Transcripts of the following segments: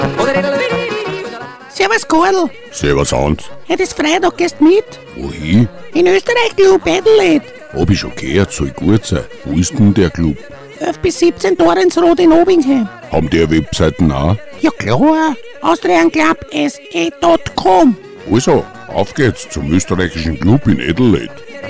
Servus Karl. Servus Hans. Heute ist Freitag, gehst mit? Wohin? In Österreich Club Adelaide. Hab ich schon gehört, soll gut sein. Wo ist denn der Club? 11 bis 17 Torrensrod in Obingheim. Haben die eine Webseiten auch? Ja klar, austrianclubse.com. Also, auf geht's zum österreichischen Club in Adelaide.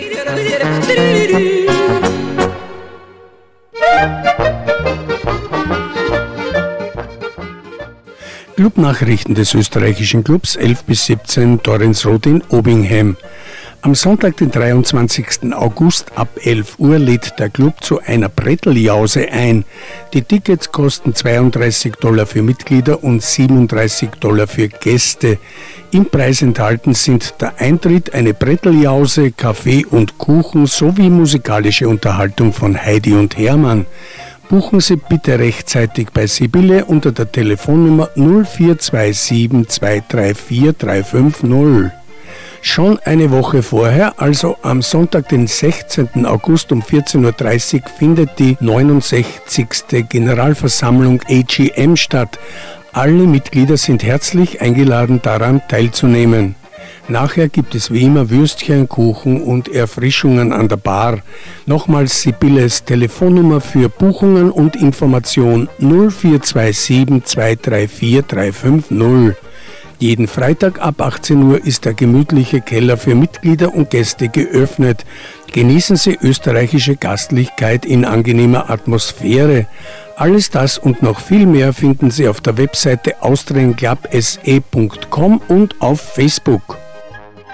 Clubnachrichten des österreichischen Clubs 11 bis 17 Torrensrod in Obingheim. Am Sonntag, den 23. August ab 11 Uhr lädt der Club zu einer Bretteljause ein. Die Tickets kosten $32 für Mitglieder und $37 für Gäste. Im Preis enthalten sind der Eintritt, eine Bretteljause, Kaffee und Kuchen sowie musikalische Unterhaltung von Heidi und Hermann. Buchen Sie bitte rechtzeitig bei Sibylle unter der Telefonnummer 0427 234 350. Schon eine Woche vorher, also am Sonntag, den 16. August um 14.30 Uhr, findet die 69. Generalversammlung AGM statt. Alle Mitglieder sind herzlich eingeladen, daran teilzunehmen. Nachher gibt es wie immer Würstchen, Kuchen und Erfrischungen an der Bar. Nochmals Sibylles Telefonnummer für Buchungen und Information 0427 234 350. Jeden Freitag ab 18 Uhr ist der gemütliche Keller für Mitglieder und Gäste geöffnet. Genießen Sie österreichische Gastlichkeit in angenehmer Atmosphäre. Alles das und noch viel mehr finden Sie auf der Webseite austrianclubse.com und auf Facebook.